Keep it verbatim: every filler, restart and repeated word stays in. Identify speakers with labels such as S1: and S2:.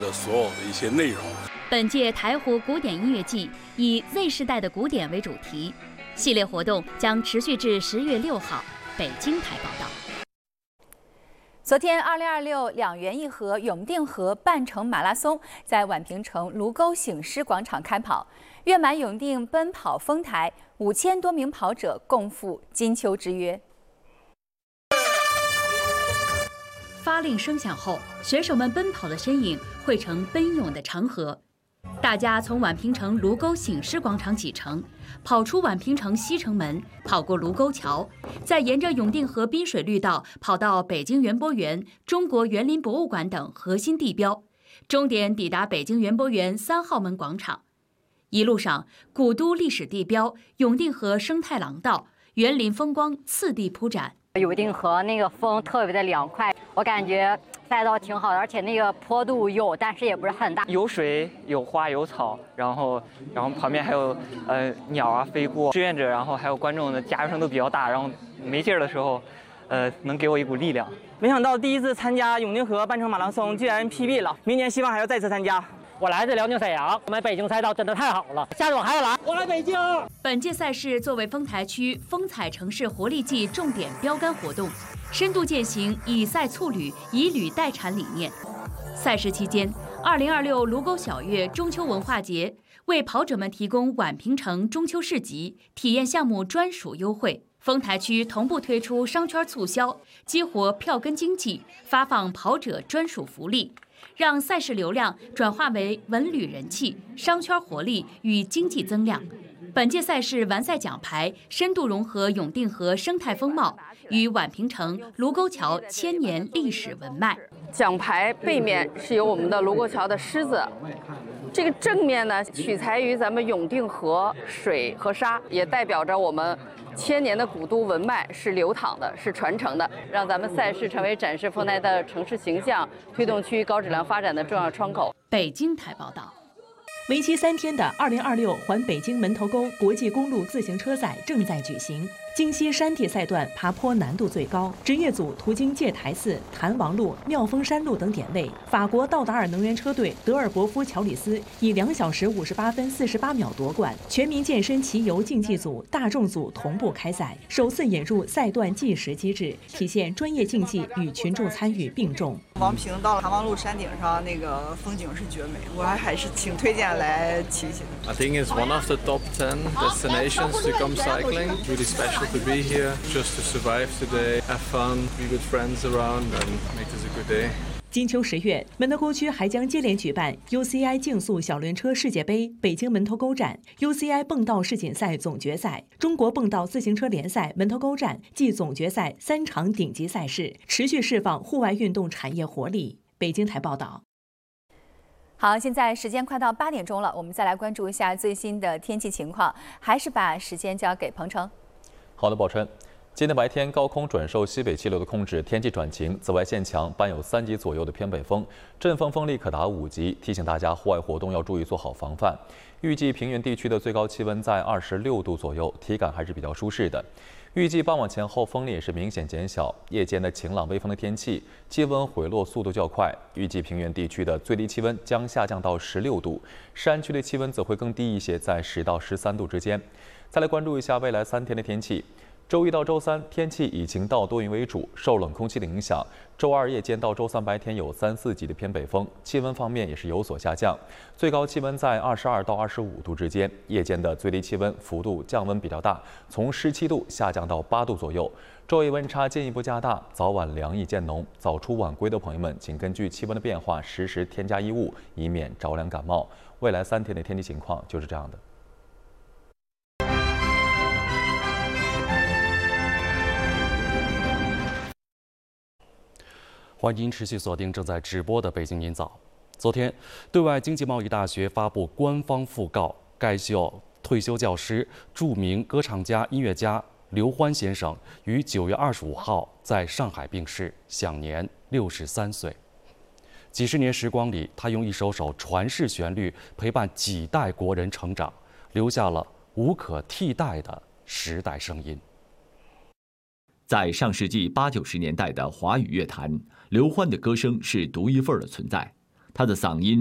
S1: 的所有的一些内容。
S2: 本届台湖古典音乐季以 Z 世代的古典为主题，系列活动将持续至十月六号。北京台报道。
S3: 昨天，二零二六两元一盒永定河半程马拉松在宛平城卢沟醒狮广场开跑，月满永定奔跑丰台，五千多名跑者共赴金秋之约。
S2: 发令声响后，选手们奔跑的身影汇成奔涌的长河。大家从宛平城卢沟醒狮广场启程，跑出宛平城西城门，跑过卢沟桥，再沿着永定河滨水绿道跑到北京园博园、中国园林博物馆等核心地标，终点抵达北京园博园三号门广场。一路上，古都历史地标、永定河生态廊道、园林风光次第铺展。
S4: 永定河那个风特别的凉快，我感觉赛道挺好的，而且那个坡度有，但是也不是很大。
S5: 有水有花有草，然后然后旁边还有呃鸟啊飞过，志愿者然后还有观众的加油声都比较大，然后没劲儿的时候，呃能给我一股力量。
S6: 没想到第一次参加永定河半程马拉松居然 P B 了，明年希望还要再次参加。
S7: 我来自辽宁沈阳，我们北京赛道真的太好了，下次我还要来。我来北京。
S2: 本届赛事作为丰台区风采城市活力季重点标杆活动，深度践行以赛促旅、以旅代产理念。赛事期间，二零二六卢沟小月中秋文化节为跑者们提供宛平城中秋市集体验项目专属优惠。丰台区同步推出商圈促销，激活票根经济，发放跑者专属福利，让赛事流量转化为文旅人气、商圈活力与经济增量。本届赛事完赛奖牌深度融合永定河生态风貌与宛平城卢沟桥千年历史文脉。
S8: 奖牌背面是有我们的卢沟桥的狮子，这个正面呢取材于咱们永定河水和沙，也代表着我们千年的古都文脉是流淌的，是传承的，让咱们赛事成为展示丰台的城市形象、推动区域高质量发展的重要窗口。
S2: 北京台报道。
S9: 为期三天的二零二六环北京门头沟国际公路自行车赛正在举行。京西山地赛段爬坡难度最高，职业组途经戒台寺、谭王路、妙峰山路等点位。法国道达尔能源车队德尔伯夫乔里斯以两小时五十八分四十八秒夺冠。全民健身骑游竞技组、大众组同步开赛，首次引入赛段计时机制，体现专业竞技与群众参与并重。
S10: 王平到了谭王路山顶上，那个风景是绝美，我还还是挺推荐来骑骑的。
S11: I think it's one of the top ten destinations to come cycling. It's really special to be here, just to survive today, have fun, be with friends around, and make this a good day.
S9: 金秋十月，门头沟区还将接连举办 U C I 竞速小轮车世界杯北京门头沟站、U C I 蹦道世锦赛总决赛、中国蹦道自行车联赛门头沟站暨总决赛三场顶级赛事，持续释放户外运动产业活力。北京台报道。
S3: 好，现在时间快到八点钟了，我们再来关注一下最新的天气情况，还是把时间交给彭程。
S12: 好的，宝琛。今天白天高空转受西北气流的控制，天气转晴，紫外线强，伴有三级左右的偏北风，阵风风力可达五级，提醒大家户外活动要注意做好防范。预计平原地区的最高气温在二十六度左右，体感还是比较舒适的。预计傍晚前后风力也是明显减小，夜间的晴朗微风的天气，气温回落速度较快。预计平原地区的最低气温将下降到十六度，山区的气温则会更低一些，在十到十三度之间。再来关注一下未来三天的天气。周一到周三天气以晴到多云为主，受冷空气的影响，周二夜间到周三白天有三四级的偏北风，气温方面也是有所下降，最高气温在二十二到二十五度之间，夜间的最低气温幅度降温比较大，从十七度下降到八度左右，昼夜温差进一步加大，早晚凉意渐浓，早出晚归的朋友们请根据气温的变化实时添加衣物，以免着凉感冒。未来三天的天气情况就是这样的。
S13: 欢迎持续锁定正在直播的北京音早。昨天，对外经济贸易大学发布官方讣告，该校退休教师、著名歌唱家、音乐家刘欢先生于九月二十五号在上海病逝，享年六十三岁。几十年时光里，他用一首首传世旋律陪伴几代国人成长，留下了无可替代的时代声音。
S14: 在上世纪八九十年代的华语乐坛，刘欢的歌声是独一份的存在。 他的嗓音